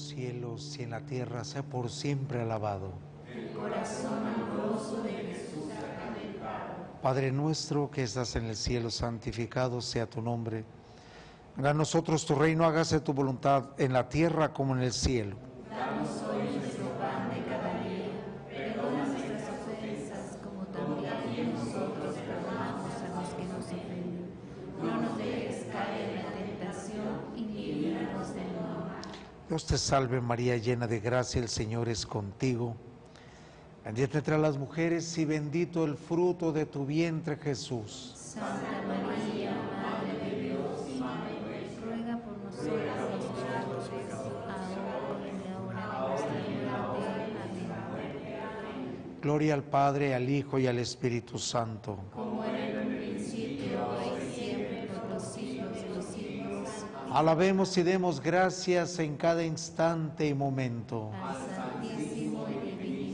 cielos y en la tierra sea por siempre alabado. El corazón amoroso de Jesús sacramentado. Padre nuestro que estás en el cielo, santificado sea tu nombre. Venga a nosotros tu reino, hágase tu voluntad en la tierra como en el cielo. Danos hoy nuestro pan de cada día. Perdona nuestras ofensas como también nosotros perdonamos a los que nos ofenden. No nos dejes caer en la tentación y líbranos del mal. Dios te salve María, llena de gracia, el Señor es contigo. Bendita entre las mujeres y bendito el fruto de tu vientre, Jesús. Santa María, Madre de Dios y Madre nuestra, ruega por nosotros los pecadores, ahora y en la hora de nuestra muerte. Amén. Gloria al Padre, al Hijo y al Espíritu Santo. Como era en un principio, ahora y siempre, por los siglos de los siglos. Alabemos y demos gracias en cada instante y momento. Al Santísimo y Divino